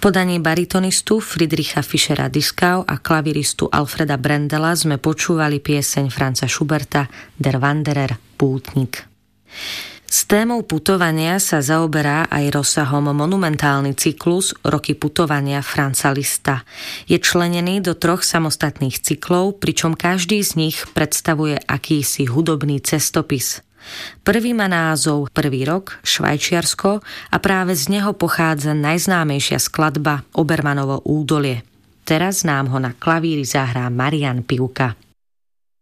podaní baritonistu Friedricha Fischera-Dieskau a klaviristu Alfreda Brendela sme počúvali pieseň Franza Schuberta Der Wanderer, pútnik. S témou putovania sa zaoberá aj rozsahom monumentálny cyklus Roky putovania Franza Liszta. Je členený do 3 samostatných cyklov, pričom každý z nich predstavuje akýsi hudobný cestopis. Prvý má názov Prvý rok, Švajčiarsko a práve z neho pochádza najznámejšia skladba Obermanovo údolie. Teraz nám ho na klavíri zahrá Marian Pivka.